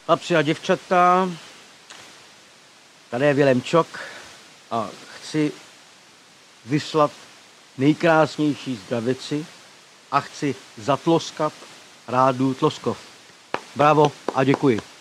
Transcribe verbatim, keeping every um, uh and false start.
Chlapci a děvčata, tady je Vilém Čok a chci vyslat nejkrásnější zdravici a chci zatloskat rádu Tloskov. Bravo a děkuji.